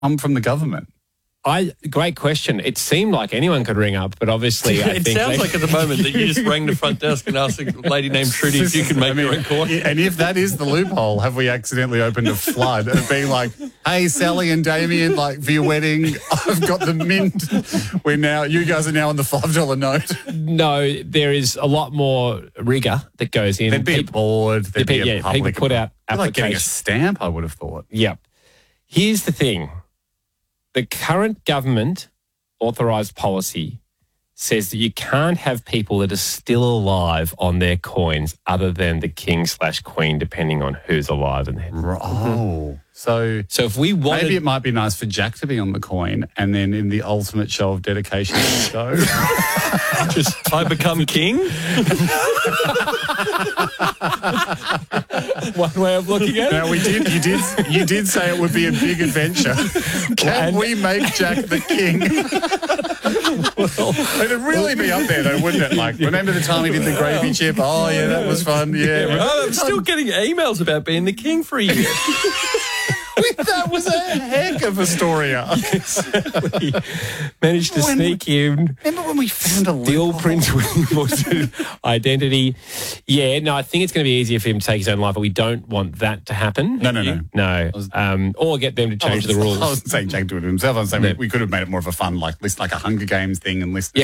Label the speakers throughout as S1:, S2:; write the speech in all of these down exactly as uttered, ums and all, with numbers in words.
S1: I'm from the government.
S2: I great question. It seemed like anyone could ring up, but obviously, I
S3: it
S2: think
S3: sounds
S2: they,
S3: like at the moment that you just rang the front desk and asked a lady named Trudy if you could make
S1: I mean,
S3: your own coin.
S1: And if that is the loophole, have we accidentally opened a flood of being like, hey, Sally and Damien, like for your wedding, I've got the mint. We're now, you guys are now on the five dollar note.
S2: no, there is a lot more rigour that goes in.
S1: There'd be
S2: People-
S1: a board. There'd be
S2: people-
S1: a
S2: yeah,
S1: public.
S2: people put out
S1: It'd be like getting a
S2: applications.
S1: stamp, I would have thought.
S2: Yep. Here's the thing. The current government authorised policy says that you can't have people that are still alive on their coins other than the king slash queen, depending on who's alive. And
S1: Oh. So,
S2: so if we wanted...
S1: maybe it might be nice for Jack to be on the coin and then in the ultimate show of dedication to the show.
S3: Just, I become king?
S2: One way of looking at it.
S1: Now we did, you did, you did say it would be a big adventure. Can
S2: And-
S1: we make Jack the king? It'd really be up there, though, wouldn't it? Like, remember the time we did the gravy chip? Oh yeah, that was fun. Yeah,
S3: Oh, I'm still getting emails about being the king for a year.
S1: that was a heck of a story arc.
S2: We managed to
S1: When-
S2: sneak in.
S1: Remember when we found a
S2: Steal
S1: loophole?
S2: Prince William's identity. Yeah, no, I think it's going to be easier for him to take his own life, but we don't want that to happen.
S1: No, no, no.
S2: No. Um, or get them to change the rules.
S1: I wasn't saying Jack do it himself. I was saying
S2: No.
S1: we, we could have made it more of a fun, like list like a Hunger Games thing and list
S2: Yeah.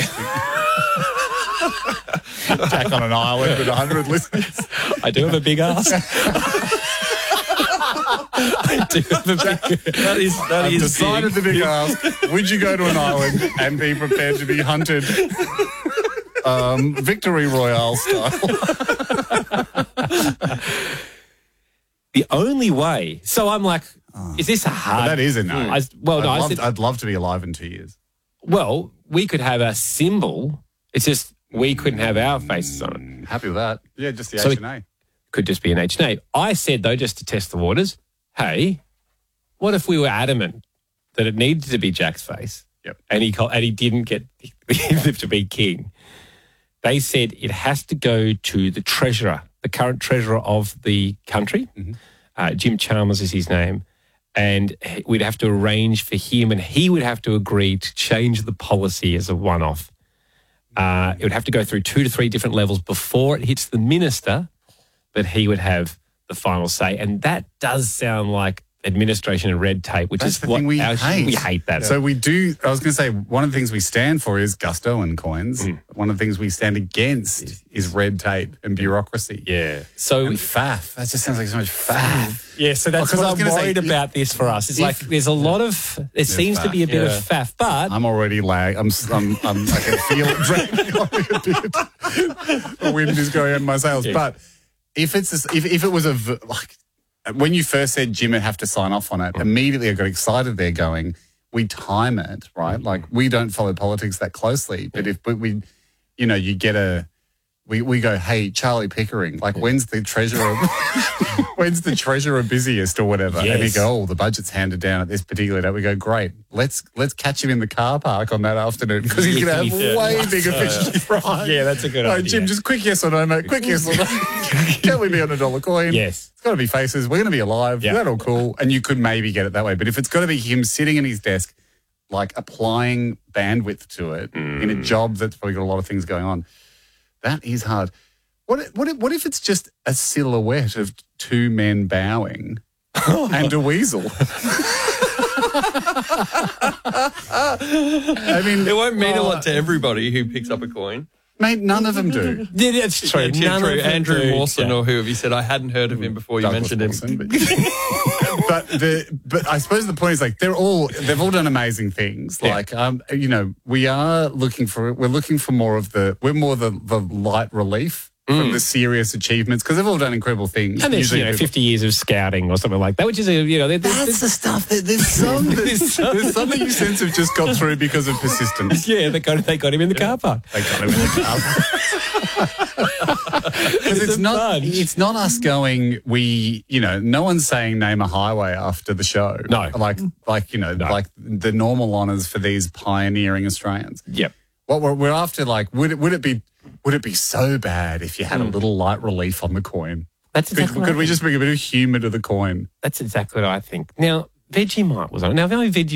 S1: Jack on an island with a hundred listeners.
S2: I do have a big ass. I do have a big
S3: That is, that
S1: I've
S3: is
S1: decided
S3: big.
S1: the big ask. Would you go to an island and be prepared to be hunted um, Victory Royale style?
S2: The only way. So I'm like, is this a hard...
S1: That is a no.
S2: I, well, no,
S1: I'd,
S2: I
S1: love,
S2: said,
S1: I'd love to be alive in two years.
S2: well, we could have a symbol. It's just we couldn't have our faces on it.
S1: Happy with that. Yeah, just the
S2: So
S1: H and A.
S2: Could just be an H and A. I said, though, just to test the waters, hey, what if we were adamant that it needed to be Jack's face?
S1: Yep.
S2: And he called, and he didn't get him to be king. They said it has to go to the treasurer, the current treasurer of the country.
S1: Mm-hmm.
S2: Uh, Jim Chalmers is his name. And we'd have to arrange for him, and he would have to agree to change the policy as a one-off. Uh, it would have to go through two to three different levels before it hits the minister, but he would have the final say. And that does sound like administration and red tape, which
S1: That's
S2: is
S1: the
S2: what
S1: thing we
S2: our,
S1: hate.
S2: we hate that.
S1: So we do, I was going to say, one of the things we stand for is gusto and coins.
S2: Mm.
S1: One of the things we stand against is red tape and bureaucracy.
S2: yeah. So
S1: And faff. That just sounds like so much faff.
S2: yeah, so that's
S1: Because
S2: what
S1: I
S2: I'm
S1: was gonna say,
S2: worried
S1: if-
S2: about this for us. It's
S1: if-
S2: like there's a lot of, it seems to be a bit
S3: Yeah.
S2: of faff, but
S1: I'm already lag. I'm, I'm, I'm, I can feel it dragging on me a bit. The wind is going on my sails.
S2: Yeah.
S1: But if it's, a, if, if it was a, v- like, when you first said Jim would have to sign off on it, immediately I got excited there going, we time it, right? Like, we don't follow politics that closely. But if but we, you know, you get a, we, we go, hey, Charlie Pickering, like, when's the treasurer, when's the treasurer busiest or whatever? And you
S2: Yes.
S1: go, oh, the budget's handed down at this particular day. We go, great, let's let's catch him in the car park on that afternoon because he's going to have
S2: Yeah.
S1: way bigger fish to fry.
S2: yeah, that's a good
S1: Oh,
S2: idea.
S1: Jim, just quick yes or no, mate. Quick yes or no. Can we be on a dollar coin?
S2: Yes.
S1: It's got to be faces. We're going to be alive.
S2: Yeah.
S1: That's all cool. And you could maybe get it that way. But if it's got to be him sitting in his desk, like applying bandwidth to it in a job that's probably got a lot of things going on, that is hard. What if, what if, what if it's just a silhouette of two men bowing and a weasel? I mean,
S3: It won't mean a
S1: uh,
S3: lot to everybody who picks up a coin.
S1: Mate, none of them do.
S2: yeah, that's true.
S3: Andrew,
S2: None of them
S3: Andrew
S2: do.
S3: Mawson
S2: Yeah.
S3: or whoever you said, I hadn't heard of him before you
S1: Douglas
S3: mentioned him.
S1: Wilson, but, but the but I suppose the point is like they're all they've all done amazing things.
S2: Yeah.
S1: Like um you know we are looking for we're looking for more of the we're more the the light relief from the serious achievements because they've all done incredible things.
S2: And there's,
S1: Usually
S2: you know,
S1: people-
S2: fifty years of scouting or something like that, which is, a you know, there- there's,
S1: That's the stuff. That, there's some that,
S2: There's some-
S1: there's some that you sense have just got through because of persistence.
S2: yeah, they got, they got him in the car park.
S1: They got him in the car. Because it's
S2: a
S1: not,
S2: bunch.
S1: it's not us going. We, you know, no one's saying name a highway after the show.
S2: No.
S1: like, like you know, like the normal honours for these pioneering Australians.
S2: Yep.
S1: What we're, we're after, like, would it would it be would it be so bad if you had a little light relief on the coin?
S2: That's
S1: Could,
S2: exactly
S1: could
S2: what
S1: we
S2: I
S1: just bring a bit of humour to the coin?
S2: That's exactly what I think. Now, Vegemite was on it. Now, the only Vegemite